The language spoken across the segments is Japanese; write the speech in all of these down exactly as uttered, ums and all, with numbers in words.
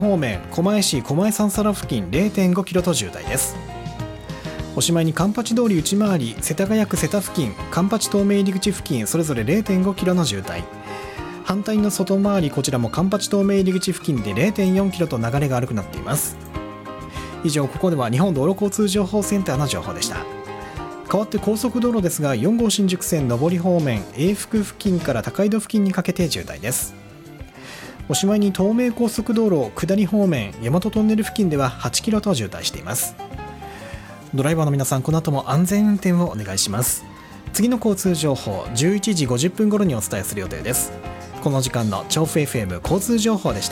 方面狛江市狛江三皿付近 れいてんごキロと渋滞です。おしまいに環八通り内回り世田谷区瀬田付近環八東名入り口付近それぞれ れいてんごキロの渋滞、反対の外回りこちらも環八東名入り口付近で れいてんよんキロと流れが悪くなっています。以上、ここでは日本道路交通情報センターの情報でした。変わって高速道路ですがよん号新宿線上り方面永福付近から高井戸付近にかけて渋滞です。おしまいに東名高速道路下り方面大和トンネル付近でははちキロと渋滞しています。ドライバーの皆さん、この後も安全運転をお願いします。次の交通情報じゅういちじごじゅっぷん頃にお伝えする予定です。この時間の調布 エフエム 交通情報でした。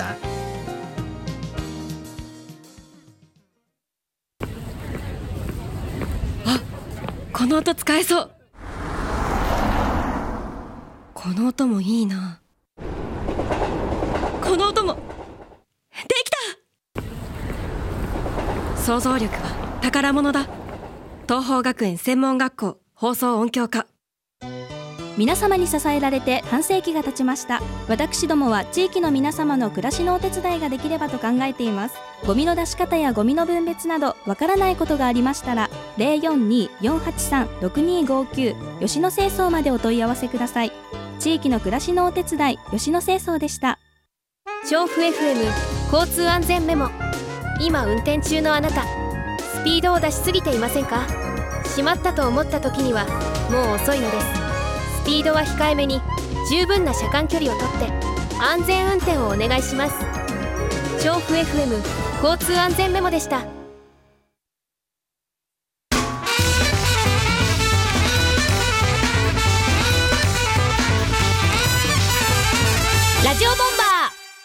あ、この音使えそう。この音もいいな。この音もできた。想像力は宝物だ。東邦学園専門学校放送音響科。 皆様に支えられて半世紀が経ちました。私どもは地域の皆様の暮らしのお手伝いができればと考えています。ゴミの出し方やゴミの分別などわからないことがありましたら ゼロよんにーよんはちさんろくにーごきゅう 吉野清掃までお問い合わせください。地域の暮らしのお手伝い、吉野清掃でした。 調布 エフエム 交通安全メモ。今運転中のあなた、スピードを出しすぎていませんか？しまったと思った時にはもう遅いのです。スピードは控えめに十分な車間距離をとって安全運転をお願いします。調布 エフエム 交通安全メモでした。ラジオボンバー。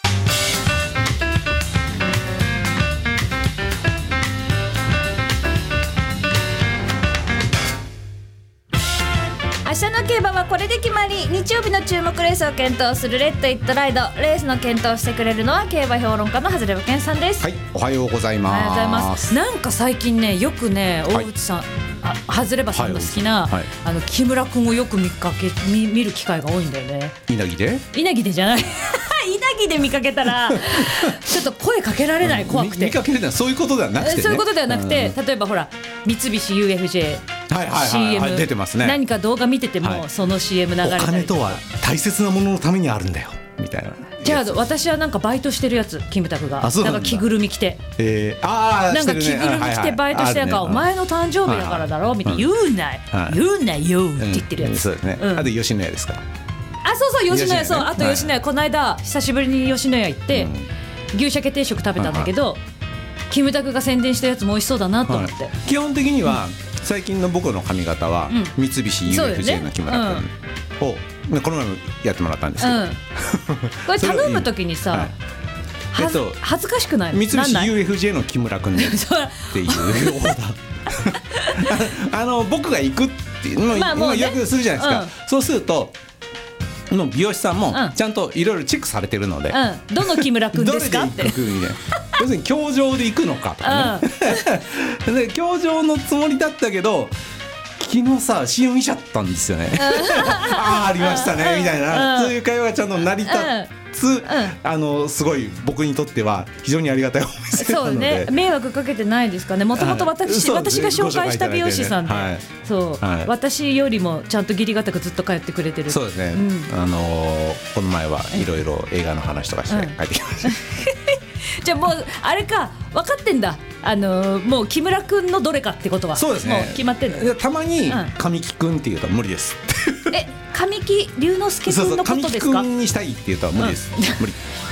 明日の競馬はこれで決まり。日曜日の注目レースを検討するレッドイットライド。レースの検討してくれるのは競馬評論家の長谷部健さんです。 はい、おはようございます。 おはようございます。なんか最近ね、よくね、大内さん、はい、あ、長谷部さんの好きな、はい、あの木村君をよく見かけ 見, 見る機会が多いんだよね。 稲城で稲城でじゃない稲城で見かけたらちょっと声かけられない、怖くて。 見かけるのはそういうことではなくて、ね、 そういうことではなくて、例えばほら三菱 ユーエフジェー、はいはいはいはい、 出てますね。 何か動画見てても、はい、その シーエム 流れたり、 お金とは大切なもののためにあるんだよみたいな。 じゃあ私はなんかバイトしてるやつ、キムタクがなんか着ぐるみ着て、 えー、あなんか着ぐるみ着てバイトして、なんかお前の誕生日だからだろみたいな、言うな、はい、言うなよって言ってるやつ、うん、 そうですね、うん、あと吉野家ですか。 あ、そうそう、吉野家、そう、あと吉野家、はい、この間久しぶりに吉野家行って、うん、牛鮭定食食べたんだけど、はい、キムタクが宣伝したやつも美味しそうだなと思って、はい、 基本的には、うん、最近の僕の髪型は、うん、三菱 ユーエフジェー の木村君を、うん、この前もやってもらったんですけど、うん、 これ頼むときにさ、はい、はず、えっと、恥ずかしくないの？ 三菱 ユーエフジェー の木村君でっていうオーダーあの僕が行くっていうのを、まあもうね、予約するじゃないですか、うん、そうするとの美容師さんもちゃんといろいろチェックされてるので、 うん、どの木村君ですかってどれで行くみたいな要するに教場で行くのかとかね、うん、で教場のつもりだったけど昨日さ シーエム 見ちゃったんですよねああありましたねみたいな、うん、そういう会話がちゃんと成り立つ、うん、あのすごい僕にとっては非常にありがたいお店なので、 そうね、迷惑かけてないですかね。もともと私、はい、私が紹介した美容師さんで、はい、そう、はい、私よりもちゃんと義理堅くずっと通ってくれてる。 そうですね、うん、あのー、この前はいろいろ映画の話とかして帰ってきました、うんじゃあもうあれか、分かってんだ、あのー、もう木村くんのどれかってことは。 そうですね、 もう決まってんの。 たまに神木くんって言うと無理ですえ、神木隆之介くんのことですか？そうそう、神木くんにしたいって言うと無理です、うん、無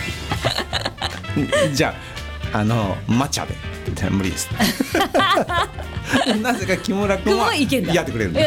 理じゃあ、あのマチャで無理ですなぜか木村君はやってくれるんです、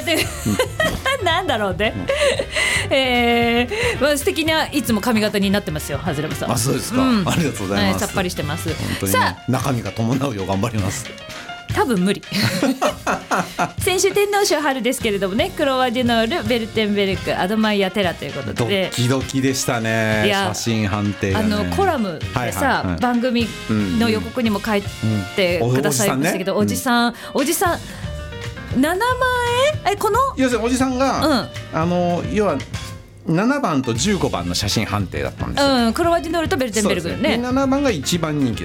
うん、なんだろうね、うん、えーまあ、素敵ないつも髪型になってますよ、長谷部さん。 あ、そうですか、うん、ありがとうございます、 さっぱりしてます。 本当に、ね、さあ中身が伴うよう頑張ります。 多分無理先週天皇賞春ですけれどもね、クロワデュノール、ベルテンベルク、アドマイヤテラということでドキドキでしたね。写真判定が、ね、あのコラムでさ、はいはいはい、番組の予告にも書いてくださいましたけど、おじさん、おじさんななまんえん、え、この要するにおじさんが、うん、あの要はななばんとじゅうごばんの写真判定だったんですよ、 うん、クロワディノールとベルテンベルグね。 ななばんが一番人気